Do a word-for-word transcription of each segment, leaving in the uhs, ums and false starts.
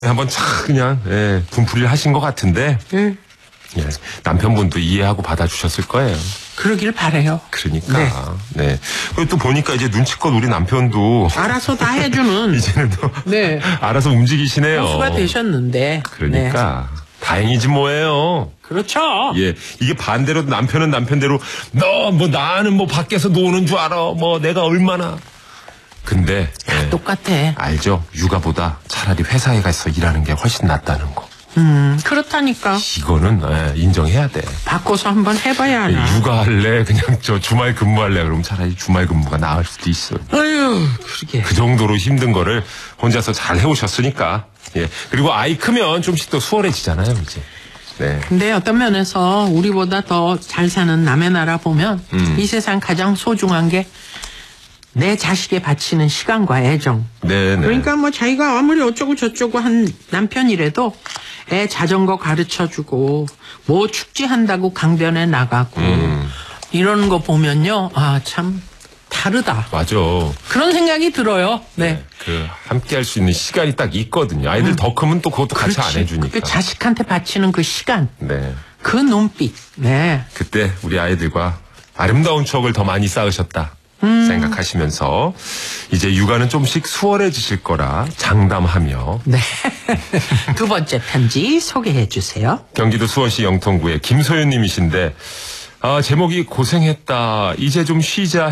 한번 착 그냥 예, 분풀이를 하신 것 같은데 응. 예, 남편분도 이해하고 받아주셨을 거예요. 그러길 바래요. 그러니까 네. 네. 그리고 또 보니까 이제 눈치껏 우리 남편도 알아서 다 해주는 이제는 또 네. 알아서 움직이시네요. 호수가 되셨는데. 그러니까 네. 다행이지 뭐예요. 그렇죠. 예, 이게 반대로 남편은 남편대로 너 뭐 나는 뭐 밖에서 노는 줄 알아. 뭐 내가 얼마나. 근데 다 예, 똑같아. 알죠. 육아보다 차라리 회사에 가서 일하는 게 훨씬 낫다는 거. 음, 그렇다니까. 이거는 예, 인정해야 돼. 바꿔서 한번 해봐야 하나. 육아할래 그냥 저 주말 근무할래 그러면 차라리 주말 근무가 나을 수도 있어. 아유, 그러게. 그 정도로 힘든 거를 혼자서 잘 해오셨으니까. 예. 그리고 아이 크면 좀씩 더 수월해지잖아요, 이제. 네. 근데 어떤 면에서 우리보다 더 잘 사는 남의 나라 보면 음. 이 세상 가장 소중한 게 내 자식에 바치는 시간과 애정. 네, 네. 그러니까 뭐 자기가 아무리 어쩌고 저쩌고 한 남편이라도 애 자전거 가르쳐주고 뭐 축제한다고 강변에 나가고 음. 이러는 거 보면요. 아, 참 다르다. 맞아. 그런 생각이 들어요. 네. 네. 그 함께 할 수 있는 시간이 딱 있거든요. 아이들 음. 더 크면 또 그것도 같이 그렇지. 안 해주니까. 그 자식한테 바치는 그 시간. 네. 그 눈빛. 네. 그때 우리 아이들과 아름다운 추억을 더 많이 쌓으셨다. 음. 생각하시면서 이제 육아는 좀씩 수월해지실 거라 장담하며. 네. 두 번째 편지 소개해 주세요. 경기도 수원시 영통구의 김소연 님이신데 아, 제목이 고생했다. 이제 좀 쉬자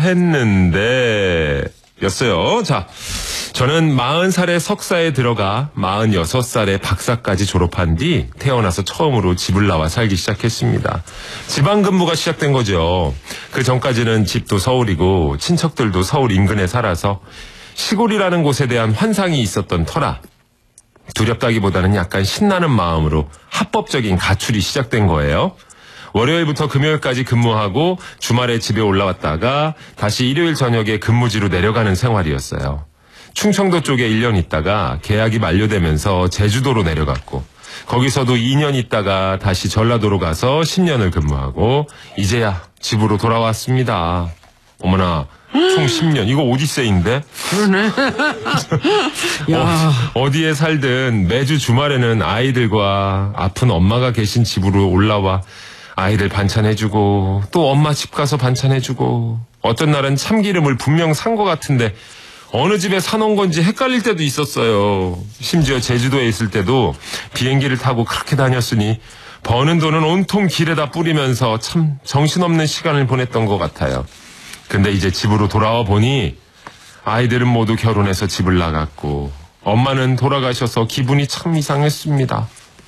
했는데 였어요. 자, 저는 마흔 살에 석사에 들어가 마흔여섯 살에 박사까지 졸업한 뒤 태어나서 처음으로 집을 나와 살기 시작했습니다. 지방근무가 시작된 거죠. 그 전까지는 집도 서울이고 친척들도 서울 인근에 살아서 시골이라는 곳에 대한 환상이 있었던 터라 두렵다기보다는 약간 신나는 마음으로 합법적인 가출이 시작된 거예요. 월요일부터 금요일까지 근무하고 주말에 집에 올라왔다가 다시 일요일 저녁에 근무지로 내려가는 생활이었어요. 충청도 쪽에 일 년 있다가 계약이 만료되면서 제주도로 내려갔고 거기서도 이 년 있다가 다시 전라도로 가서 십 년을 근무하고 이제야 집으로 돌아왔습니다. 어머나 총 십 년 이거 오디세이인데? 그러네. 야. 어, 어디에 살든 매주 주말에는 아이들과 아픈 엄마가 계신 집으로 올라와 아이들 반찬해주고 또 엄마 집 가서 반찬해주고 어떤 날은 참기름을 분명 산 것 같은데 어느 집에 사놓은 건지 헷갈릴 때도 있었어요. 심지어 제주도에 있을 때도 비행기를 타고 그렇게 다녔으니 버는 돈은 온통 길에다 뿌리면서 참 정신없는 시간을 보냈던 것 같아요. 근데 이제 집으로 돌아와 보니 아이들은 모두 결혼해서 집을 나갔고 엄마는 돌아가셔서 기분이 참 이상했습니다.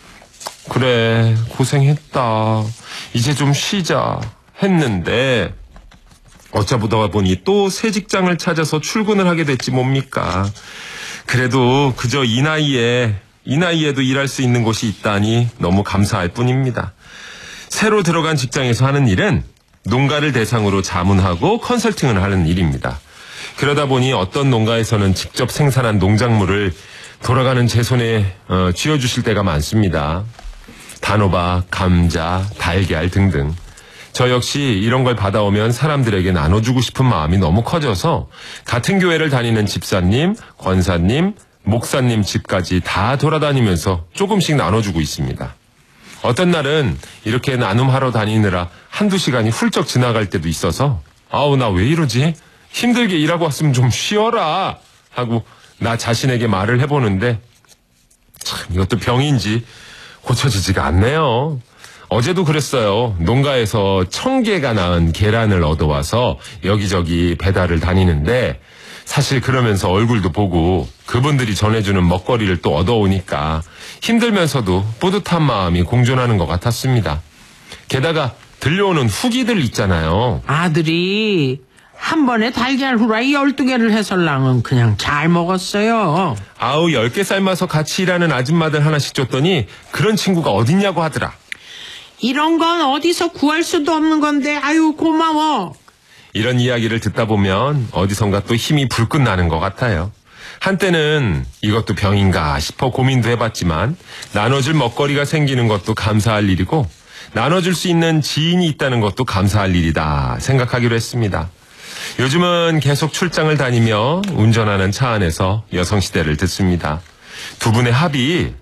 그래 고생했다. 이제 좀 쉬자 했는데 어쩌다 보니 또 새 직장을 찾아서 출근을 하게 됐지 뭡니까. 그래도 그저 이 나이에 이 나이에도 일할 수 있는 곳이 있다니 너무 감사할 뿐입니다. 새로 들어간 직장에서 하는 일은 농가를 대상으로 자문하고 컨설팅을 하는 일입니다. 그러다 보니 어떤 농가에서는 직접 생산한 농작물을 돌아가는 제 손에 어, 쥐어주실 때가 많습니다. 단호박, 감자, 달걀 등등. 저 역시 이런 걸 받아오면 사람들에게 나눠주고 싶은 마음이 너무 커져서 같은 교회를 다니는 집사님, 권사님, 목사님 집까지 다 돌아다니면서 조금씩 나눠주고 있습니다. 어떤 날은 이렇게 나눔하러 다니느라 한두 시간이 훌쩍 지나갈 때도 있어서 아우 나 왜 이러지? 힘들게 일하고 왔으면 좀 쉬어라 하고 나 자신에게 말을 해보는데 참 이것도 병인지 고쳐지지가 않네요. 어제도 그랬어요. 농가에서 천 개가 낳은 계란을 얻어와서 여기저기 배달을 다니는데 사실 그러면서 얼굴도 보고 그분들이 전해주는 먹거리를 또 얻어오니까 힘들면서도 뿌듯한 마음이 공존하는 것 같았습니다. 게다가 들려오는 후기들 있잖아요. 아들이 한 번에 달걀 후라이 열두 개를 해설랑은 그냥 잘 먹었어요. 아우 열 개 삶아서 같이 일하는 아줌마들 하나씩 줬더니 그런 친구가 어딨냐고 하더라. 이런 건 어디서 구할 수도 없는 건데 아유 고마워. 이런 이야기를 듣다 보면 어디선가 또 힘이 불끈 나는 것 같아요. 한때는 이것도 병인가 싶어 고민도 해봤지만 나눠줄 먹거리가 생기는 것도 감사할 일이고 나눠줄 수 있는 지인이 있다는 것도 감사할 일이다 생각하기로 했습니다. 요즘은 계속 출장을 다니며 운전하는 차 안에서 여성시대를 듣습니다. 두 분의 합이